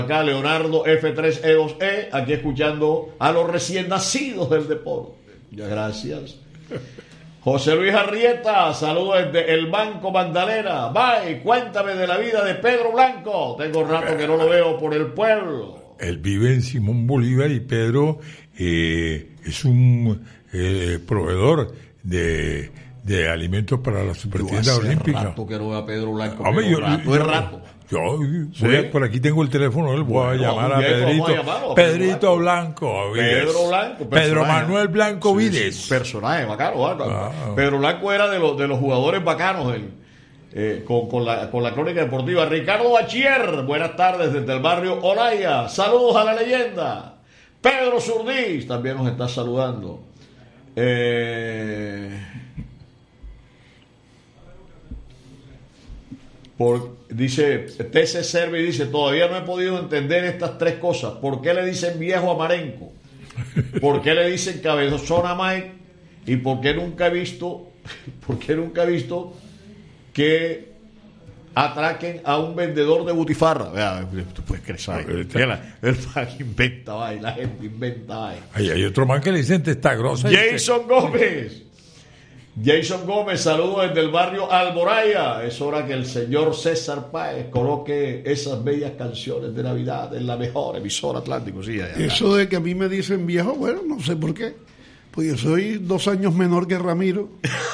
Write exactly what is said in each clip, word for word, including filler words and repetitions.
Acá Leonardo F tres E dos E, aquí escuchando a los recién nacidos del deporte. Muchas gracias. José Luis Arrieta, saludos desde el Banco Magdalena. Bye, cuéntame de la vida de Pedro Blanco. Tengo rato que no lo veo por el pueblo. Él vive en Simón Bolívar y Pedro eh, es un eh, proveedor de, de alimentos para la Supertienda Olímpica. Hace rato que no veo a Pedro Blanco. Hombre, yo, rato, yo, es rato. Yo, ¿Sí? voy a, por aquí tengo el teléfono, él voy bueno, a llamar a bien, Pedrito, a llamarlo, Pedrito Blanco, Pedro Blanco, Pedro Manuel Blanco sí, Vides, sí, personaje bacano. Ah. Pedro Blanco era de los de los jugadores bacanos del, eh, con, con la con la crónica deportiva. Ricardo Bachier, buenas tardes desde el barrio Olaya, saludos a la leyenda. Pedro Zurdiz también nos está saludando. Eh, Por, dice T C Servi, dice, todavía no he podido entender estas tres cosas. ¿Por qué le dicen viejo a Marenco? ¿Por qué le dicen cabezón a Mike? ¿Y por qué nunca he visto por qué nunca he visto que atraquen a un vendedor de butifarra? Vea, tú puedes crecer. El man inventa ahí, la gente inventa ahí. Hay, hay otro man que le dicen testa grosa. Jason Gómez. Jason Gómez, saludos desde el barrio Alboraya. Es hora que el señor César Páez coloque esas bellas canciones de Navidad en la mejor emisora Atlántico. Sí, allá, allá. Eso de que a mí me dicen viejo, bueno, no sé por qué. Pues yo soy dos años menor que Ramiro.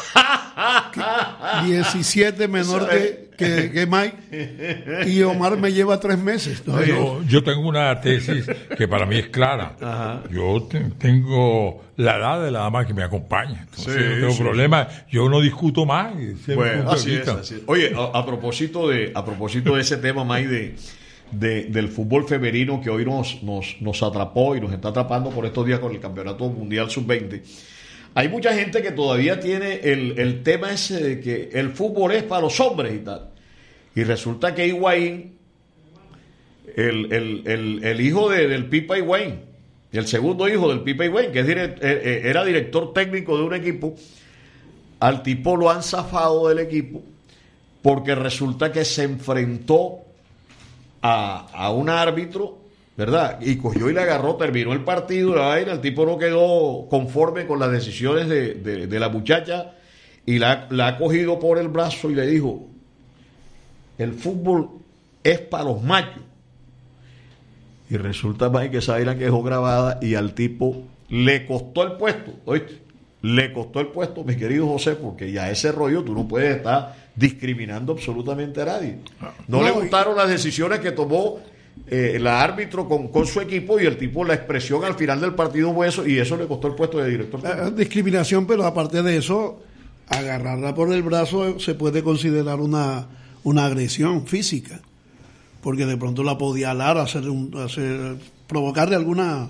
diecisiete menor que, que, que Mike. Y Omar me lleva tres meses. Yo, yo tengo una tesis que para mí es clara. Ajá. Yo te, tengo la edad de la dama que me acompaña. Entonces sí, no tengo sí, problema. Sí. Yo no discuto más. Bueno, así es, así es. Oye, a, a propósito de a propósito de ese tema, Mike, de, de, del fútbol femenino que hoy nos, nos, nos atrapó y nos está atrapando por estos días con el Campeonato Mundial sub veinte. Hay mucha gente que todavía tiene el, el tema ese de que el fútbol es para los hombres y tal. Y resulta que Higuaín, el, el, el, el hijo de, del Pipa Higuaín, el segundo hijo del Pipa Higuaín, que es direct, era director técnico de un equipo, al tipo lo han zafado del equipo porque resulta que se enfrentó a, a un árbitro, ¿verdad? Y cogió y le agarró, terminó el partido, la vaina, el tipo no quedó conforme con las decisiones de, de, de la muchacha y la, la ha cogido por el brazo y le dijo, el fútbol es para los machos. Y resulta más que esa vaina quedó grabada y al tipo le costó el puesto, ¿oíste? Le costó el puesto, mi querido José, porque ya ese rollo tú no puedes estar discriminando absolutamente a nadie. No, no le gustaron y... las decisiones que tomó Eh, la árbitro con, con su equipo y el tipo, la expresión al final del partido fue eso y eso le costó el puesto de director. Eh, discriminación, pero aparte de eso, agarrarla por el brazo se puede considerar una, una agresión física, porque de pronto la podía alar, hacer un, hacer, provocarle alguna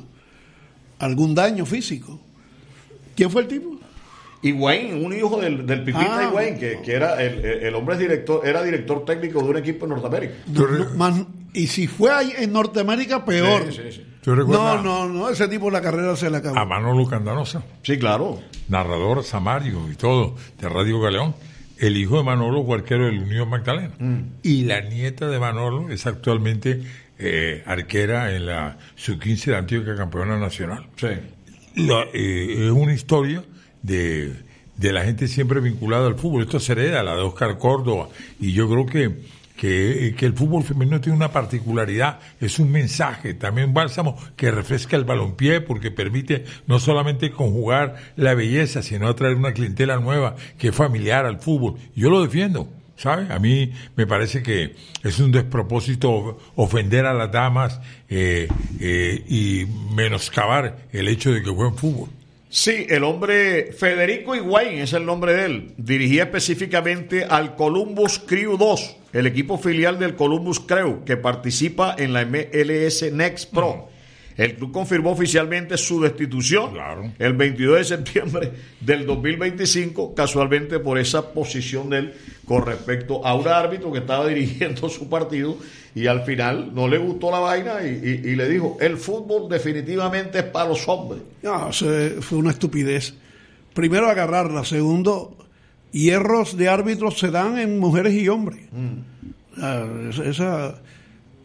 algún daño físico. ¿Quién fue el tipo? Higuaín, un hijo del, del Pipita ah, Higuaín, que, que era el, el hombre es director, era director técnico de un equipo en Norteamérica. No, no, man, y si fue ahí en Norteamérica, peor. Sí, sí, sí. No, no, no, ese tipo la carrera se le acabó. A Manolo Candanosa. Sí, claro. Narrador, Samario y todo, de Radio Galeón. El hijo de Manolo fue arquero del Unión Magdalena. Mm. Y la nieta de Manolo es actualmente eh, arquera en la sub quince de Antioquia, campeona nacional. Sí. La, eh, es una historia de, de la gente siempre vinculada al fútbol. Esto se hereda, la de Oscar Córdoba, y yo creo que, que, que el fútbol femenino tiene una particularidad, es un mensaje, también un bálsamo que refresca el balompié porque permite no solamente conjugar la belleza, sino atraer una clientela nueva que es familiar al fútbol. Yo lo defiendo, ¿sabe? A mí me parece que es un despropósito ofender a las damas eh, eh, y menoscabar el hecho de que jueguen fútbol. Sí, el hombre Federico Higuaín es el nombre de él. Dirigía específicamente al Columbus Crew dos, el equipo filial del Columbus Crew que participa en la M L S Next Pro. Uh-huh. El club confirmó oficialmente su destitución claro. el veintidós de septiembre del dos mil veinticinco, casualmente por esa posición de él con respecto a un árbitro que estaba dirigiendo su partido y al final no le gustó la vaina y, y, y le dijo, el fútbol definitivamente es para los hombres. No, fue una estupidez. Primero agarrarla, segundo, hierros de árbitros se dan en mujeres y hombres. Mm. Esa,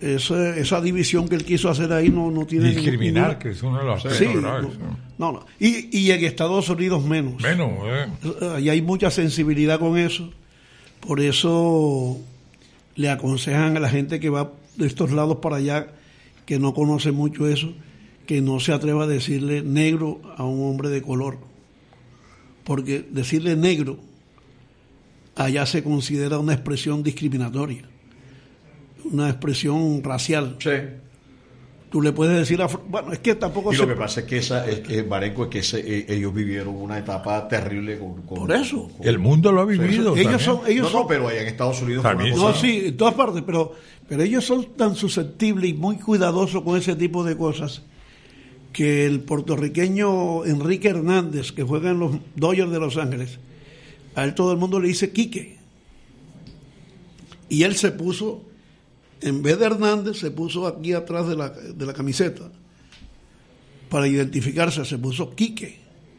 esa, esa división que él quiso hacer ahí no, no tiene discriminar, ninguna... que es uno de los sí, graves, no, no, no. Y, y en Estados Unidos menos. Menos, eh. Ahí hay mucha sensibilidad con eso. Por eso le aconsejan a la gente que va de estos lados para allá, que no conoce mucho eso, que no se atreva a decirle negro a un hombre de color. Porque decirle negro allá se considera una expresión discriminatoria, una expresión racial. Sí. Tú le puedes decir a... Bueno, es que tampoco... Y se... lo que pasa es que, esa, es que Marenco, es que ese, eh, ellos vivieron una etapa terrible con... con Por eso. Con, el mundo lo ha vivido. Ellos son, ellos no, son, no, pero allá en Estados Unidos... También, no, sí, en todas partes, pero, pero ellos son tan susceptibles y muy cuidadosos con ese tipo de cosas que el puertorriqueño Enrique Hernández, que juega en los Dodgers de Los Ángeles, a él todo el mundo le dice Quique. Y él se puso... En vez de Hernández, se puso aquí atrás de la, de la camiseta. Para identificarse, se puso Quique.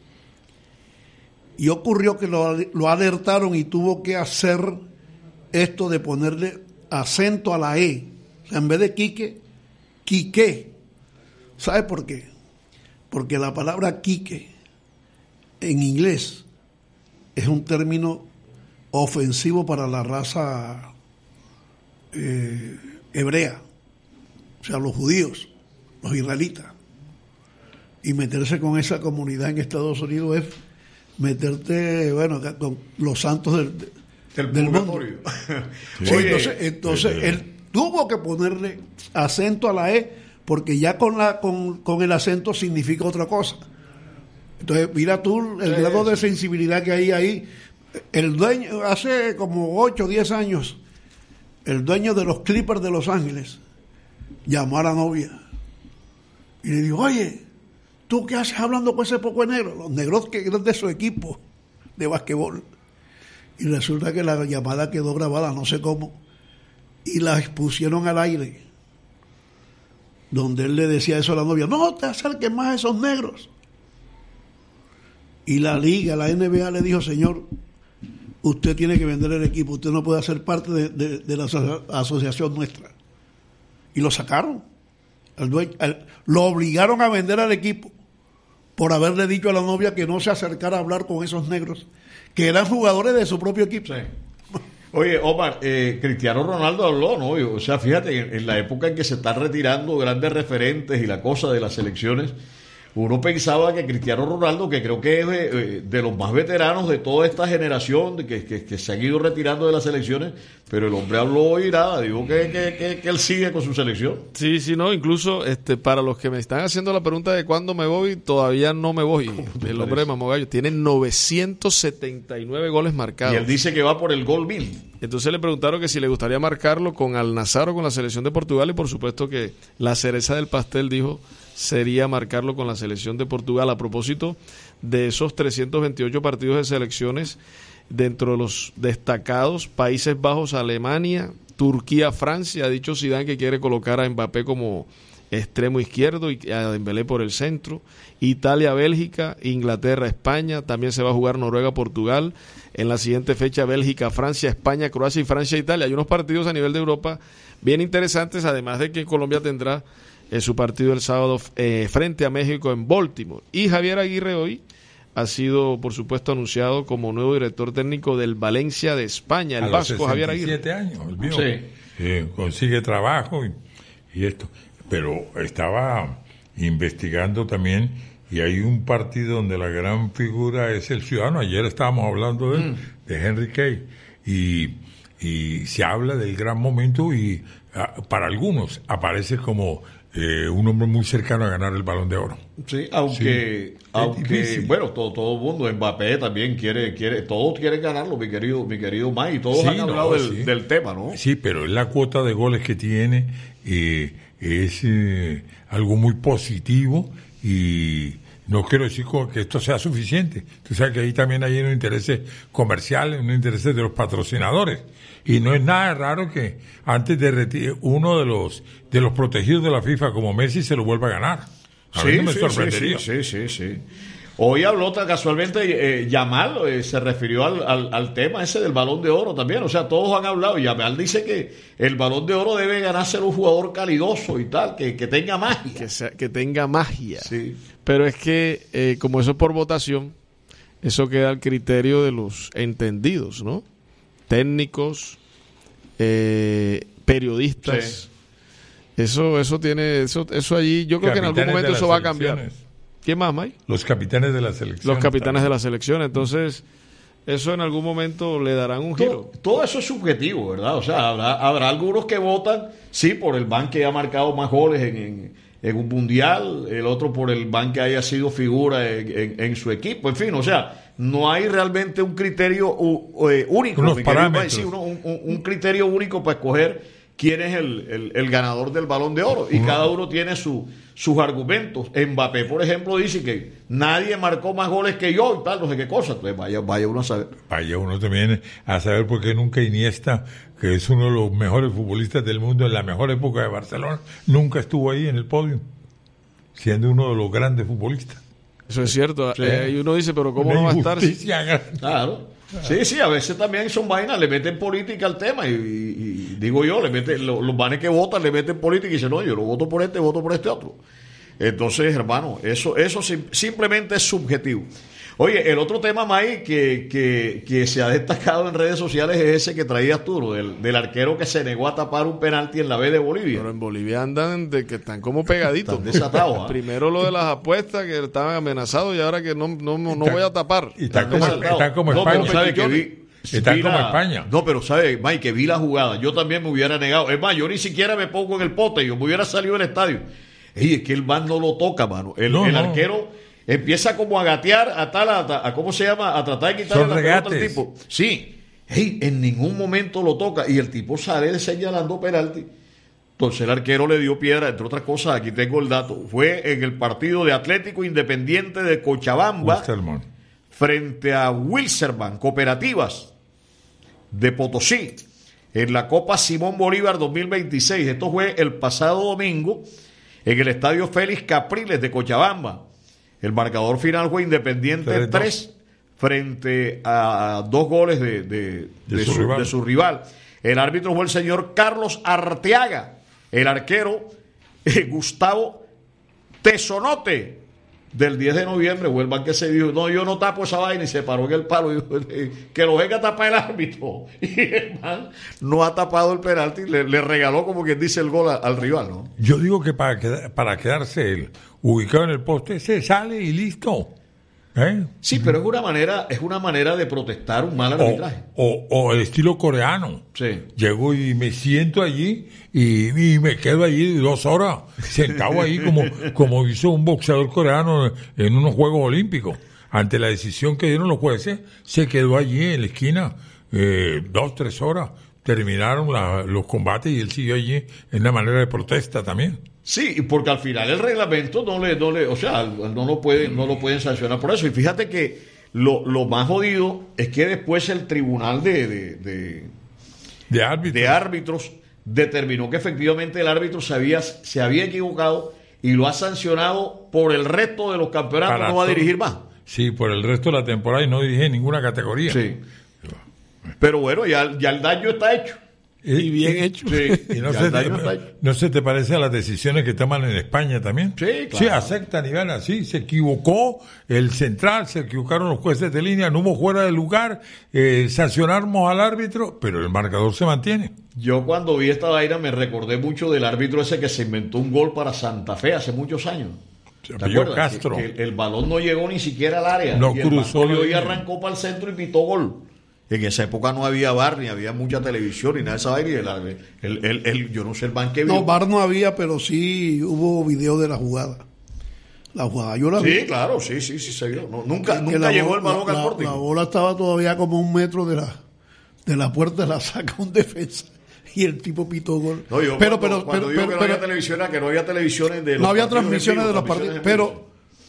Y ocurrió que lo, lo alertaron y tuvo que hacer esto de ponerle acento a la E. O sea, en vez de Quique, Quique. ¿Sabe por qué? Porque la palabra Quique en inglés es un término ofensivo para la raza eh, hebrea, o sea, los judíos, los israelitas. Y meterse con esa comunidad en Estados Unidos es meterte, bueno, con los santos del, del, del mundo. Sí, Oye, entonces, entonces sí, sí. él tuvo que ponerle acento a la E, porque ya con la con, con el acento significa otra cosa. Entonces, mira tú el sí, grado sí. de sensibilidad que hay ahí. El dueño, hace como ocho o diez años, el dueño de los Clippers de Los Ángeles llamó a la novia y le dijo, oye, ¿tú qué haces hablando con ese poco de negro? Los negros que eran de su equipo de basquetbol. Y resulta que la llamada quedó grabada, no sé cómo, y la expusieron al aire, donde él le decía eso a la novia, no te acerques más a esos negros. Y la liga, la N B A le dijo, señor, usted tiene que vender el equipo, usted no puede ser parte de, de, de la aso- asociación nuestra. Y lo sacaron. El dueño, el, lo obligaron a vender al equipo por haberle dicho a la novia que no se acercara a hablar con esos negros, que eran jugadores de su propio equipo. Sí. Oye, Omar, eh, Cristiano Ronaldo habló, ¿no? O sea, fíjate, en, en la época en que se están retirando grandes referentes y la cosa de las selecciones, uno pensaba que Cristiano Ronaldo, que creo que es de, de los más veteranos de toda esta generación, de que, que, que se han ido retirando de las selecciones, pero el hombre habló y nada, dijo que, que, que, que él sigue con su selección. Sí, sí, no, incluso este para los que me están haciendo la pregunta de cuándo me voy, todavía no me voy. El hombre de Mamó Gallo tiene novecientos setenta y nueve goles marcados. Y él dice que va por el gol mil. Entonces le preguntaron que si le gustaría marcarlo con Al Nassr o con la selección de Portugal, y por supuesto que la cereza del pastel, dijo, sería marcarlo con la selección de Portugal. A propósito de esos trescientos veintiocho partidos de selecciones, dentro de los destacados, Países Bajos, Alemania, Turquía, Francia, ha dicho Zidane que quiere colocar a Mbappé como extremo izquierdo y a Dembélé por el centro, Italia, Bélgica, Inglaterra, España, también se va a jugar Noruega, Portugal, en la siguiente fecha Bélgica, Francia, España, Croacia y Francia, Italia. Hay unos partidos a nivel de Europa bien interesantes, además de que Colombia tendrá eh, su partido el sábado eh, frente a México en Baltimore. Y Javier Aguirre hoy ha sido, por supuesto, anunciado como nuevo director técnico del Valencia de España, el a vasco los Javier Aguirre. sesenta y siete años, el mío, Sí. eh, consigue trabajo y, y esto. Pero estaba investigando también, y hay un partido donde la gran figura es el Ciudadano. Ayer estábamos hablando de él, mm. de Henry Kay, y, y se habla del gran momento, y a, para algunos aparece como eh, un hombre muy cercano a ganar el Balón de Oro. Sí, aunque, sí, aunque bueno, todo todo el mundo, Mbappé también quiere, quiere, todos quieren ganarlo, mi querido, mi querido Mike, y todos sí, han hablado no, del, sí. del tema, ¿no? Sí, pero es la cuota de goles que tiene, eh, es eh, algo muy positivo, y no quiero decir que esto sea suficiente. Tú sabes que ahí también hay unos intereses comerciales, unos intereses de los patrocinadores, y no es nada raro que antes de retirar uno de los de los protegidos de la FIFA como Messi se lo vuelva a ganar. A sí, mí no me sí, sorprendería. Sí, sí, sí, sí. Hoy habló casualmente, eh, Yamal eh, se refirió al, al, al tema ese del Balón de Oro también, o sea, todos han hablado. Yamal dice que el Balón de Oro debe ganarse un jugador calidoso y tal, que, que tenga magia. Que, sea, que tenga magia. Sí. Pero es que, eh, como eso es por votación, eso queda al criterio de los entendidos, ¿no? Técnicos, eh, periodistas. Sí. Eso, eso tiene, eso, eso allí, yo creo que en algún momento eso va a cambiar. ¿Quién más, Mike? Los capitanes de la selección. Los capitanes también. de la selección. Entonces, eso en algún momento le darán un giro. Todo, todo eso es subjetivo, ¿verdad? O sea, habrá, habrá algunos que votan, sí, por el ban que ha marcado más goles en, en, en un mundial, el otro por el ban que haya sido figura en, en, en su equipo. En fin, o sea, no hay realmente un criterio uh, uh, único. Unos parámetros. Sí, uno, un, un, un criterio único para escoger quién es el, el, el ganador del Balón de Oro. Y uh-huh. cada uno tiene su, sus argumentos. Mbappé, por ejemplo, dice que nadie marcó más goles que yo y tal, no sé qué cosa. Entonces vaya, vaya uno a saber. Vaya uno también a saber por qué nunca Iniesta, que es uno de los mejores futbolistas del mundo en la mejor época de Barcelona, nunca estuvo ahí en el podio, siendo uno de los grandes futbolistas. Eso es cierto. Sí. Eh, y uno dice, pero ¿cómo no va a estar? Claro. Sí, sí, a veces también son vainas, le meten política al tema y, y, y digo yo, le meten, los, los vanes que votan le meten política y dicen, no, yo lo voto por este, voto por este otro. Entonces, hermano, eso, eso sim, simplemente es subjetivo. Oye, el otro tema, May, que, que, que se ha destacado en redes sociales es ese que traías tú, del, del arquero que se negó a tapar un penalti en la B de Bolivia. Pero en Bolivia andan de que están como pegaditos. Están desatados. ¿eh? Primero lo de las apuestas, que estaban amenazados, y ahora que no, no, no, no voy a tapar. Y están como, está como no, España. Pero sabe que vi, están vi como la, España. No, pero sabe, Mike, que vi la jugada. Yo también me hubiera negado. Es más, yo ni siquiera me pongo en el pote. Yo me hubiera salido del estadio. Ey, es que el man no lo toca, mano. El, no, el no. arquero empieza como a gatear, a tal, a, a ¿cómo se llama? A tratar de quitarle la pelota al tipo. Sí. Ey, en ningún momento lo toca. Y el tipo sale señalando penalti. Entonces el arquero le dio piedra, entre otras cosas, aquí tengo el dato. Fue en el partido de Atlético Independiente de Cochabamba Wilstermann. Frente a Wilstermann, Cooperativas de Potosí, en la Copa Simón Bolívar dos mil veintiséis. Esto fue el pasado domingo en el Estadio Félix Capriles de Cochabamba. El marcador final fue Independiente tres frente a dos goles de, de, de, de, su, su de su rival. El árbitro fue el señor Carlos Arteaga. El arquero eh, Gustavo Tesonote, del diez de noviembre, fue el man que se dijo, no, yo no tapo esa vaina, y se paró en el palo y dijo, que lo venga a tapar el árbitro. Y el man no ha tapado el penalti, le, le regaló, como quien dice, el gol a, al rival, ¿no? Yo digo que para, quedar, para quedarse él ubicado en el poste, se sale y listo. ¿Eh? Sí, pero es una manera, es una manera de protestar un mal arbitraje. O, o, o el estilo coreano. Sí. Llego y me siento allí y, y me quedo allí dos horas sentado ahí como, como hizo un boxeador coreano en unos Juegos Olímpicos. Ante la decisión que dieron los jueces, se quedó allí en la esquina eh, dos, tres horas. Terminaron la, los combates y él siguió allí en una manera de protesta también. Sí, porque al final el reglamento no le, no le, o sea, no lo pueden, no lo pueden sancionar por eso. Y fíjate que lo, lo más jodido es que después el tribunal de, de, de, de, árbitros. de árbitros determinó que efectivamente el árbitro se había, se había equivocado y lo ha sancionado por el resto de los campeonatos. Para no va a dirigir más. Sí, por el resto de la temporada y no dirige ninguna categoría. Sí. Pero bueno, ya, ya el daño está hecho. Y bien hecho. Sí, y no, se te, ¿No se te parece a las decisiones que toman en España también? Sí, claro. Sí, aceptan y van así. Se equivocó el central, se equivocaron los jueces de línea, no hubo fuera de lugar, eh, sancionamos al árbitro, pero el marcador se mantiene. Yo cuando vi esta vaina me recordé mucho del árbitro ese que se inventó un gol para Santa Fe hace muchos años. ¿Te acuerdas? Castro. Que, que el, el balón no llegó ni siquiera al área. No y cruzó. Y hoy arrancó para el centro y pitó gol. En esa época no había bar, ni había mucha televisión, ni nada de esa vaina. El, el, el, el, yo no sé el ban que vio. No, bar no había, pero sí hubo video de la jugada. La jugada yo la sí, vi. Sí, claro, sí, sí, sí se vio. No, nunca nunca la, llegó el balón la, al pórtico. La bola estaba todavía como un metro de la, de la puerta, la saca un defensa. Y el tipo pitó gol. No, yo pero, cuando, pero, cuando pero, digo pero, que no pero, había televisión, que no había televisiones de los no había partidos transmisiones vivo, de los partidos, pero,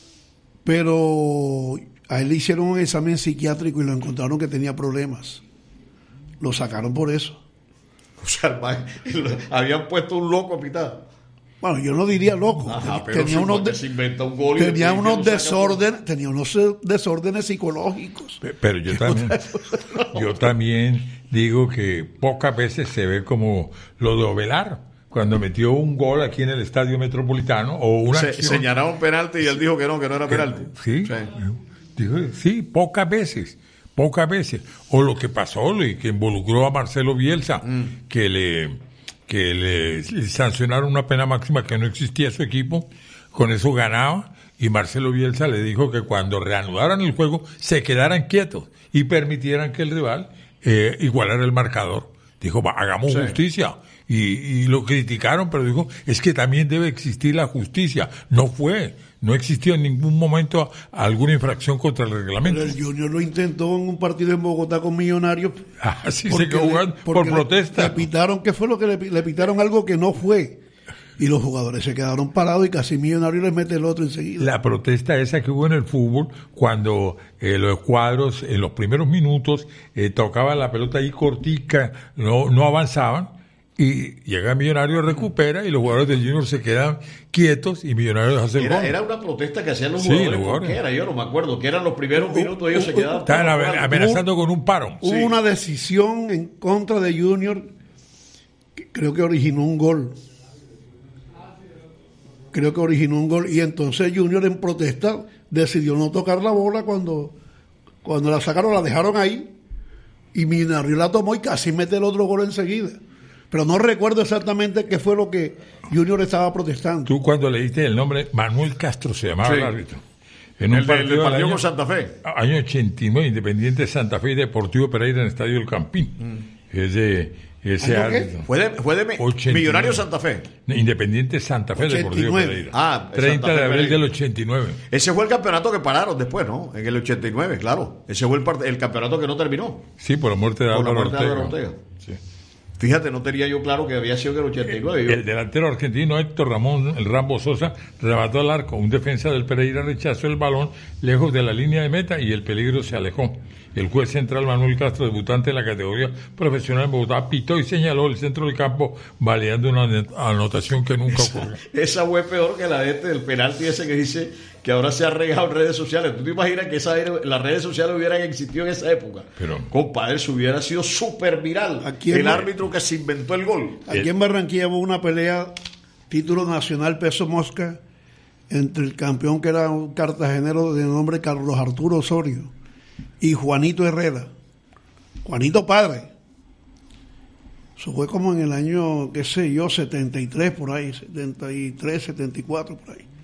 pero a él le hicieron un examen psiquiátrico y lo encontraron que tenía problemas. Lo sacaron por eso. O sea, el, el, habían puesto un loco a pitar. bueno, yo no diría loco. Ajá, tenía pero unos, de, se inventa un gol tenía y unos no desórdenes, tenía unos desórdenes psicológicos. Pero yo también, yo también digo que pocas veces se ve como lo de Ovelar, cuando metió un gol aquí en el Estadio Metropolitano, o una se, acción, señalaron penalti y él dijo que no, que no era que, penalti. Sí, sí. Dijo, sí, pocas veces. Pocas veces. O lo que pasó, que involucró a Marcelo Bielsa, mm. que le que le, le sancionaron una pena máxima que no existía su equipo, con eso ganaba, y Marcelo Bielsa le dijo que cuando reanudaran el juego se quedaran quietos y permitieran que el rival eh, igualara el marcador. Dijo, va, hagamos sí. justicia. Y, y lo criticaron, pero dijo, es que también debe existir la justicia. No fue, no existió en ningún momento alguna infracción contra el reglamento. Pero el Junior lo intentó en un partido en Bogotá con Millonarios. Ah, sí, se quedó jugando por protesta. Le, le pitaron, ¿qué fue lo que le, le pitaron? Algo que no fue. Y los jugadores se quedaron parados y casi Millonarios les mete el otro enseguida. La protesta esa que hubo en el fútbol, cuando eh, los cuadros en los primeros minutos eh, tocaban la pelota ahí cortica, no, no avanzaban, y llega Millonarios, recupera, y los jugadores del Junior se quedan quietos y Millonarios hacen el era, gol. Era una protesta que hacían los sí, jugadores, los jugadores. ¿Qué era? Yo no me acuerdo, que eran los primeros minutos, ellos uh, se uh, quedaban... Estaban amenazando uh, con un paro. Hubo sí. una decisión en contra de Junior que creo que originó un gol. Creo que originó un gol, y entonces Junior en protesta decidió no tocar la bola cuando, cuando la sacaron, la dejaron ahí, y Millonarios la tomó y casi mete el otro gol enseguida. Pero no recuerdo exactamente qué fue lo que Junior estaba protestando. Tú cuando leíste el nombre, Manuel Castro se llamaba sí. el árbitro. En un el partido, del partido año, con Santa Fe. Año ochenta y nueve, Independiente Santa Fe y Deportivo Pereira en el Estadio El Campín. Mm. Ese, ese árbitro. ¿Fue de, fue de Millonario Santa Fe? Independiente Santa Fe, Deportivo Pereira. Ah, treinta de abril del ochenta y nueve. Ese fue el campeonato que pararon después, ¿no? En el ochenta y nueve, claro. Ese fue el, part- el campeonato que no terminó. Sí, por la muerte de Álvaro Ortega. De Álvaro Ortega. Sí. Fíjate, no tenía yo claro que había sido en el ochenta y nueve. El, el delantero argentino Héctor Ramón, el Rambo Sosa, remató al arco. Un defensa del Pereira rechazó el balón lejos de la línea de meta y el peligro se alejó. El juez central Manuel Castro, debutante en la categoría profesional en Bogotá, pitó y señaló el centro del campo, validando una anotación que nunca esa, ocurrió. Esa fue peor que la de este, del penalti ese que dice que ahora se ha regado en redes sociales. ¿Tú te imaginas que esa, las redes sociales hubieran existido en esa época? Pero, compadre, eso hubiera sido súper viral. El me... árbitro que se inventó el gol. Aquí en Barranquilla hubo una pelea, título nacional peso mosca, entre el campeón que era un cartagenero de nombre Carlos Arturo Osorio y Juanito Herrera. Juanito padre. Eso fue como en el año, qué sé yo, setenta y tres por ahí, setenta y tres, setenta y cuatro por ahí.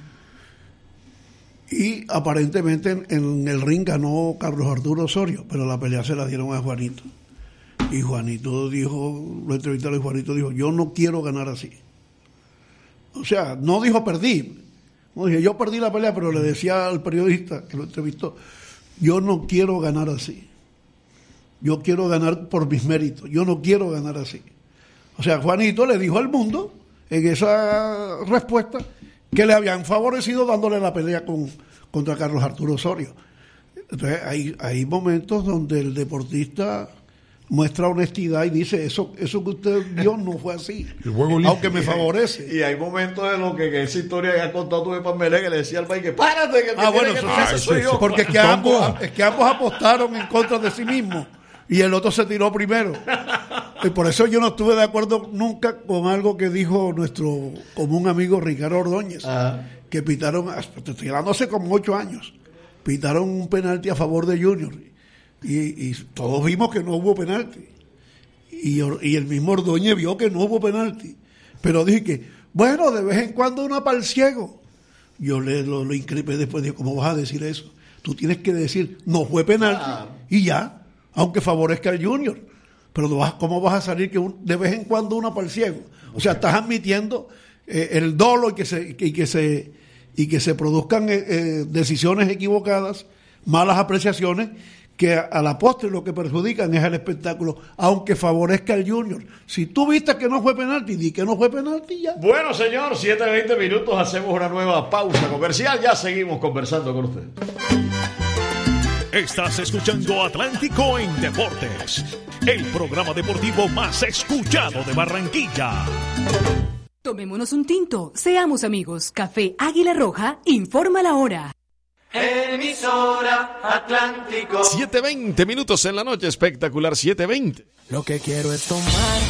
Y aparentemente en, en el ring ganó Carlos Arturo Osorio, pero la pelea se la dieron a Juanito. Y Juanito dijo, lo entrevistaron y Juanito dijo, yo no quiero ganar así. O sea, no dijo perdí. No dije, yo perdí la pelea, pero le decía al periodista que lo entrevistó, yo no quiero ganar así. Yo quiero ganar por mis méritos. Yo no quiero ganar así. O sea, Juanito le dijo al mundo, en esa respuesta, que le habían favorecido dándole la pelea con, contra Carlos Arturo Osorio. Entonces, hay, hay momentos donde el deportista muestra honestidad y dice, eso eso que usted vio no fue así, aunque me favorece. Y hay momentos en los que, que esa historia que ha contado tú de Pamela, que le decía al país que párate, que ah, bueno, eso, que eso soy yo. Porque es que, ambos, es que ambos apostaron en contra de sí mismos y el otro se tiró primero. Y por eso yo no estuve de acuerdo nunca con algo que dijo nuestro común amigo Ricardo Ordóñez, Ajá. que pitaron, te estoy hablando hace como ocho años, pitaron un penalti a favor de Junior. Y, y todos vimos que no hubo penalti. Y, y el mismo Ordóñez vio que no hubo penalti. Pero dije que, bueno, de vez en cuando una para el ciego. Yo le lo, lo increpé después, dije, ¿cómo vas a decir eso? Tú tienes que decir, no fue penalti. Ah. Y ya, aunque favorezca al Junior. Pero no vas, ¿cómo vas a salir que un, de vez en cuando una para el ciego? O sea, estás admitiendo eh, el dolo y que se, y que se, y que se produzcan eh, eh, decisiones equivocadas, malas apreciaciones, que a la postre lo que perjudican es el espectáculo, aunque favorezca al Junior. Si tú viste que no fue penalti, di que no fue penalti ya. Bueno, señor, siete veinte minutos, hacemos una nueva pausa comercial, ya seguimos conversando con usted. Estás escuchando Atlántico en Deportes, el programa deportivo más escuchado de Barranquilla. Tomémonos un tinto, seamos amigos. Café Águila Roja, informa la hora. Emisora Atlántico. siete veinte minutos en la noche, espectacular, siete veinte. Lo que quiero es tomar